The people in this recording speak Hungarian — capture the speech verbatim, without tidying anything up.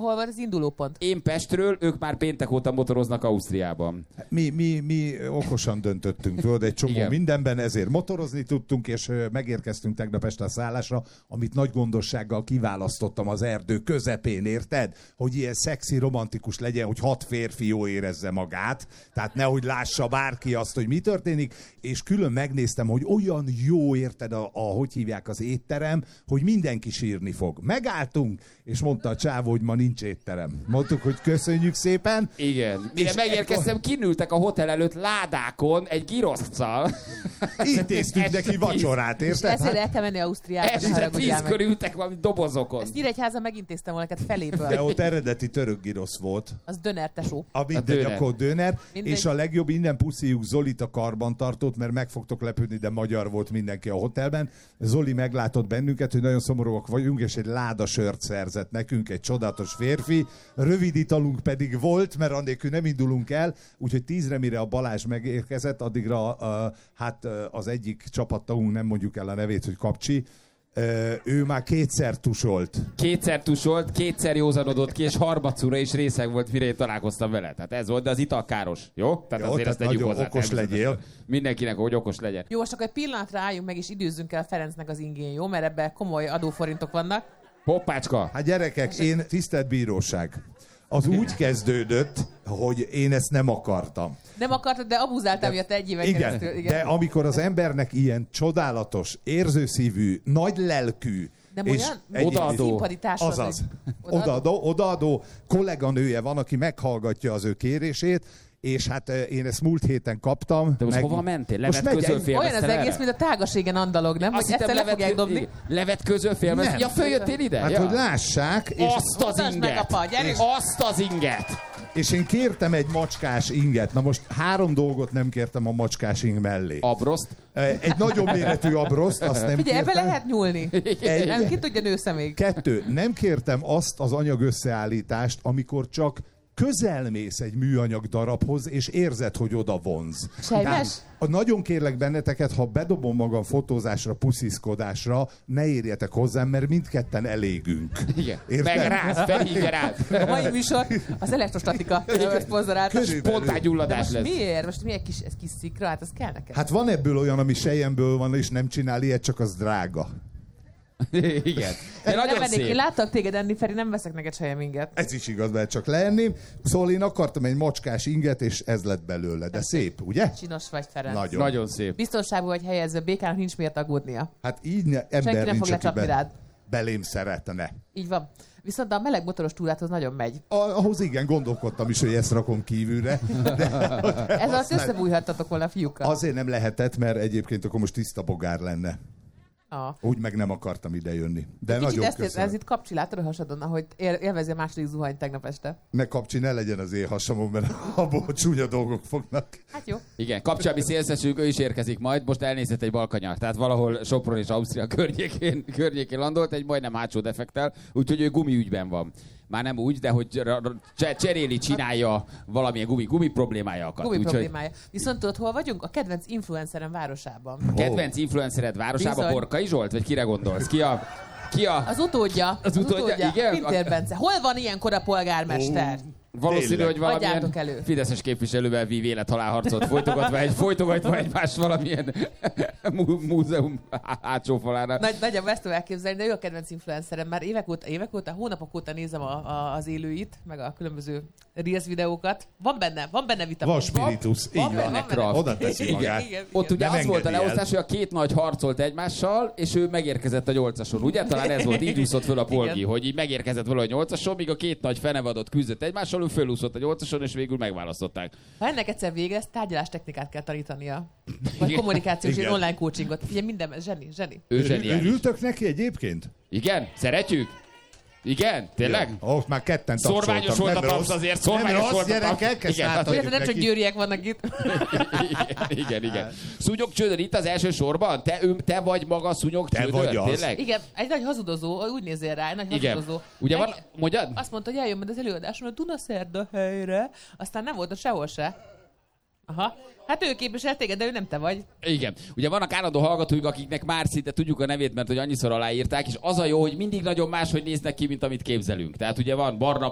hol van az indulópont? Én Pestről, ők már péntek óta motoroznak Ausztriában. Mi, mi, mi okosan döntöttünk, tudod, egy csomó Igen. mindenben, ezért motorozni tudtunk, és megérkeztünk tegnap este a szállásra, amit nagy gondossággal kiválasztottam az erdő közepén, érted? Hogy ilyen szexi, romantikus legyen, hogy hat férfi jó érezze magát, tehát nehogy lássa bárki azt, hogy mi történik, és külön megnéztem, hogy olyan jó, érted, a, a hogy hívják az étterem, hogy mindenki sírni fog. Megálltunk, és mondta a csávó, hogy ma nincs étterem. Mondtuk, hogy köszönjük szépen. Igen. Mire És megérkeztem, kinültek a hotel előtt ládákon egy giroszccal. Intéztünk neki vacsorát, És érted? ezért el kell menni Ausztriába, ne Este haragudjál tízkor meg. ültek valami dobozokon. Ezt Nyíregyházan megintéztem volna neked feléből. De ott eredeti török girosz volt. Az döner, tesó. A mindegy, döner. akkor döner. Mindegy. És a legjobb, innen puszíjuk Zolit a karbantartót, mert meg fogtok lepődni, de magyar volt mindenki a hotelben. Zoli meglátott bennünket, hogy nagyon szomorúak vagyunk, és egy láda sört szerzett nekünk, egy csodálatos férfi. Rövid italunk pedig volt, mert annélkül nem indulunk el, úgyhogy tízre, mire a Balázs megérkezett, addigra uh, hát uh, az egyik csapattagunk, nem mondjuk el a nevét, hogy Kapcsi, uh, ő már kétszer tusolt. Kétszer tusolt, kétszer józanodott ki, és harmadszorra is részeg volt, mire én találkoztam vele. Tehát ez volt, de az ital káros, jó? Tehát Jó, azért tehát ezt tegyük nagyon hozzá. okos természetesen. legyél. Mindenkinek, hogy okos legyen. Jó, most akkor egy pillanatra álljunk meg, és időzzünk el Ferencnek az ingén, jó? Mert ebben komoly adóforintok vannak. Hoppácska! Hát gyerekek, én tisztelt bíróság. Az úgy kezdődött, hogy én ezt nem akartam. Nem akartad, de abuzáltam miatt egy éven Igen, keresztül. de amikor az embernek ilyen csodálatos, érzőszívű, nagy lelkű, Nem és olyan egy- Odaadó. színpadi társad, azaz, hogy- Odaadó? odaadó, odaadó kolléganője van, aki meghallgatja az ő kérését, és hát eh, én ezt múlt héten kaptam. De most hova mentél? Levet megy- közölfél? Olyan az Élveztel egész, erre? mint a tágaségen andalog, nem? Azt Hogy hittem, egyszer le levet, fogják dobni. igen. Levet közölfélmez. Nem. Ja, följöttél ide? Hát, ja. hogy lássák, és, Azt az Mutasd meg, inget! apa, gyerünk! Azt az inget! és én kértem egy macskás inget. Na most három dolgot nem kértem a macskás ing mellé. Abroszt. Eh, Egy nagyon méretű abroszt, azt nem Figyelj, ebbe kértem. lehet nyúlni. Egy- Nem, ki tudja nőszemély. Kettő, nem kértem azt az anyag összeállítást, amikor csak közelmész egy műanyag darabhoz, és érzed, hogy oda vonz. Sejmes? Tehát, nagyon kérlek benneteket, ha bedobom magam fotózásra, pusziszkodásra, ne érjetek hozzám, mert mindketten elégünk. Igen. Érted? Meg ráz, felhívja rád. A mai műsor az elektrostatika szponzorálta. Körülbelül. Spontán De gyulladás most lesz. miért? Most miért kis, ez kis szikra? Hát az kell neked. Hát van ebből olyan, ami selyemből van, és nem csinál ilyet, csak az drága. Igen. De nem nagyon vennék, én szép. láttak téged enni, Feri, nem veszek neked sejeminget. Ez is igaz, mert csak leenném. Szóval én akartam egy macskás inget, és ez lett belőle. De szép, ugye? Csinos vagy, Ferenc. Nagyon. Nagyon szép. Biztonságban vagy helyezve, békának nincs miért aggódnia. Hát így ne, Senki ember nem fog nincs, aki lecsapni rád. belém szeretne. Így van. Viszont a meleg motoros túráthoz nagyon megy. A- Ahhoz igen, gondolkodtam is, hogy ezt rakom kívülre. De Ez azt nem. összebújhattatok volna a fiúkkal. azért nem lehetett, mert egyébként akkor most tiszta bogár lenne. Ah. Úgy meg nem akartam ide jönni. De Kicsit nagyon ezt ér, köszönöm. ez itt kapcsi, látod a hasadon, ahogy él, élvezi a második zuhanyt tegnap este. Ne kapcsi, ne legyen az én hasamon, mert abból csúnya dolgok fognak. Hát jó. Igen, kapcsolmi szélszesünk, ő is érkezik majd, most elnézett egy balkanyar. Tehát valahol Sopron és Ausztria környékén, környékén landolt, egy majdnem hátsó defektel, úgyhogy ő gumiügyben van. Már nem úgy, de hogy ra- ra- cse- cseréli, csinálja valamilyen gumi, gumi problémája akad. Gumi Úgyhogy problémája. Viszont tudod, hol vagyunk? A kedvenc influencerem városában. kedvenc influencered városában Bizony. Borkai Zsolt, vagy kire gondolsz? Ki a... Ki a... Az utódja. Az utódja, igen? Pintér Bence. Hol van ilyenkor a polgármester? Valószínű, Tényleg. hogy valamilyen Adjátok elő. fideszes képviselővel vív élethalálharcot folytogatva, egy, folytogatva egymást valamilyen mú- múzeum hátsó falánál. Nagy, nagyobb ezt tudom elképzelni, de ő a kedvenc influencerem. Már évek óta, évek óta, hónapok óta nézem a, a, az élőit, meg a különböző Reels videókat. Van benne, van benne vitamin. Van spiritus, így Van van. benne, Kraft. Oda teszi Igen, magát. igen, Ott igen. ugye Nem az volt a engedi el. leosztás, hogy a két nagy harcolt egymással, és ő megérkezett a nyolcason. Ugye? Talán ez volt, így úszott föl a polgi, Igen. hogy így megérkezett valahogy a nyolcason, míg a két nagy fenevadott küzdött egymással, ő fölúszott a nyolcason, és végül megválasztották. Ha ennek egyszer vége lesz, tárgyalástechnikát kell tanítania. Vagy Igen. kommunikációs, Igen. ilyen online coachingot. Ugye minden, zseni, zseni. Ő zseniális. Örültök neki egyébként? Igen? Szeretjük? Igen? Tényleg? Ó, oh, már ketten tapsoltam. Szorványos volt a Nem tapsz rossz. azért, Nem szorványos rossz, volt a tapsz. gyerekek, ezt Igen, átadjuk Ugye, nem csak neki. győriek vannak itt. igen, igen, igen. Szúnyog csődön itt az első sorban? Te, ő, te vagy maga szúnyog Te csődön? vagy az. Tényleg? Igen, egy nagy hazudozó, úgy nézzél rá, egy nagy Igen. hazudozó. Ugye van, Meg- mondjad? Azt mondta, hogy eljön majd az előadáson a Dunaszerda helyre, aztán nem volt ott sehol se. Aha. Hát ő képviselt téged, de ő nem te vagy. Igen. Ugye vannak állandó hallgatóink, akiknek már szinte tudjuk a nevét, mert hogy annyiszor aláírták, és az a jó, hogy mindig nagyon máshogy néznek ki, mint amit képzelünk. Tehát ugye van barna